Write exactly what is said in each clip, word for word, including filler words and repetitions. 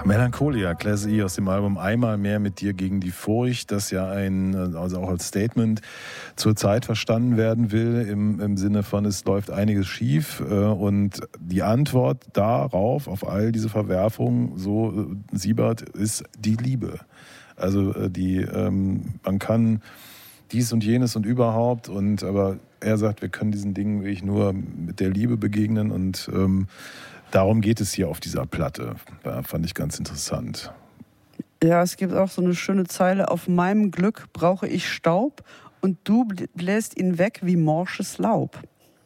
Melancholia, Class-E aus dem Album Einmal mehr mit dir gegen die Furcht, das ja ein, also auch als Statement zur Zeit verstanden werden will, im, im Sinne von, es läuft einiges schief, und die Antwort darauf, auf all diese Verwerfungen, so Siebert, ist die Liebe. Also die, ähm, man kann dies und jenes und überhaupt, und aber er sagt, wir können diesen Dingen wirklich nur mit der Liebe begegnen, und ähm, darum geht es hier auf dieser Platte. Ja, fand ich ganz interessant. Ja, es gibt auch so eine schöne Zeile: Auf meinem Glück brauche ich Staub und du bläst ihn weg wie morsches Laub.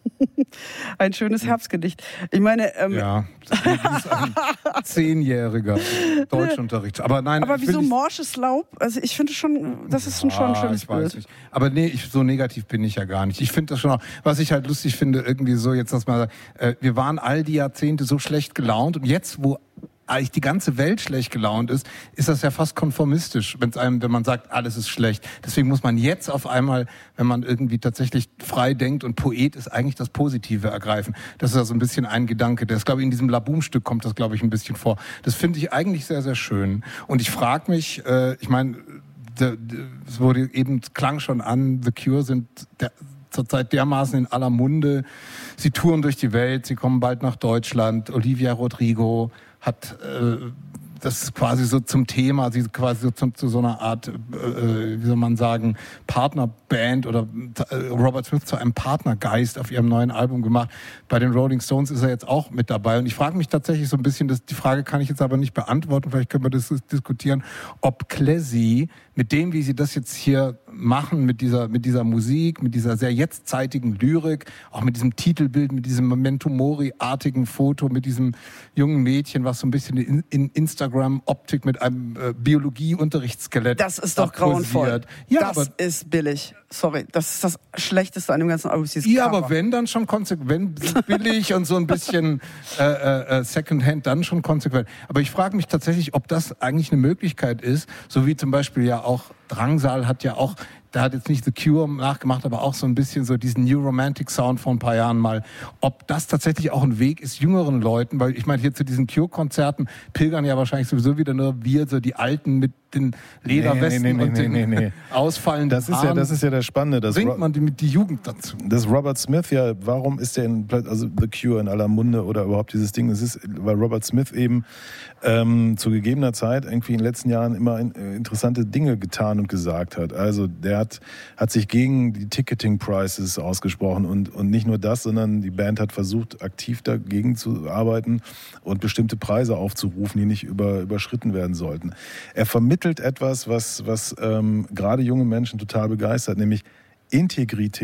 Ein schönes Herbstgedicht. Ich meine, ähm ja, das ist ein zehnjähriger Deutschunterricht. Aber nein, aber wieso morsches Laub? Also ich finde schon, das ist ja, schon ein schönes ich weiß Bild. Nicht. Aber nee, ich, so negativ bin ich ja gar nicht. Ich finde das schon auch, was ich halt lustig finde, irgendwie so jetzt, dass man sagt, äh, wir waren all die Jahrzehnte so schlecht gelaunt, und jetzt, wo eigentlich die ganze Welt schlecht gelaunt ist, ist das ja fast konformistisch, wenn's einem, wenn man sagt, alles ist schlecht. Deswegen muss man jetzt auf einmal, wenn man irgendwie tatsächlich frei denkt und Poet ist, eigentlich das Positive ergreifen. Das ist ja so ein bisschen ein Gedanke. Das, glaube ich, in diesem Laboom-Stück kommt das, glaube ich, ein bisschen vor. Das finde ich eigentlich sehr, sehr schön. Und ich frage mich, äh, ich meine, es wurde eben, klang schon an, The Cure sind der, zurzeit dermaßen in aller Munde. Sie touren durch die Welt, sie kommen bald nach Deutschland. Olivia Rodrigo hat äh, das quasi so zum Thema, sie quasi so zum, zu so einer Art, äh, wie soll man sagen, Partnerband, oder äh, Robert Smith zu einem Partnergeist auf ihrem neuen Album gemacht. Bei den Rolling Stones ist er jetzt auch mit dabei. Und ich frage mich tatsächlich so ein bisschen, das, die Frage kann ich jetzt aber nicht beantworten, vielleicht können wir das diskutieren, ob Classy mit dem, wie sie das jetzt hier machen, mit dieser, mit dieser Musik, mit dieser sehr jetztzeitigen Lyrik, auch mit diesem Titelbild, mit diesem Memento Mori-artigen Foto, mit diesem jungen Mädchen, was so ein bisschen in, in Instagram-Optik mit einem äh, Biologie-Unterrichtsskelett. Das ist doch grauenvoll. Ja, das aber, ist billig. Sorry, das ist das Schlechteste an dem ganzen Album. Ja, Cover. Aber wenn, dann schon konsequent, billig und so ein bisschen äh, äh, Secondhand, dann schon konsequent. Aber ich frage mich tatsächlich, ob das eigentlich eine Möglichkeit ist, so wie zum Beispiel ja auch Drangsal hat ja auch, da hat jetzt nicht The Cure nachgemacht, aber auch so ein bisschen so diesen New Romantic Sound vor ein paar Jahren mal, ob das tatsächlich auch ein Weg ist, jüngeren Leuten, weil ich meine, hier zu diesen Cure-Konzerten pilgern ja wahrscheinlich sowieso wieder nur wir, so die Alten mit den Lederwesten nee, nee, nee, und nee, den nee, nee. ausfallenden das ist Haaren. ja, das ist ja das Spannende. Das bringt man die, mit die Jugend dazu. Das Robert Smith ja, warum ist der in, also The Cure in aller Munde oder überhaupt dieses Ding? Es ist, weil Robert Smith eben ähm, zu gegebener Zeit irgendwie in den letzten Jahren immer in, äh, interessante Dinge getan und gesagt hat. Also der hat, hat sich gegen die Ticketing Prices ausgesprochen, und, und nicht nur das, sondern die Band hat versucht, aktiv dagegen zu arbeiten und bestimmte Preise aufzurufen, die nicht über, überschritten werden sollten. Er vermittelt etwas, was, was ähm, gerade junge Menschen total begeistert, nämlich Integrität.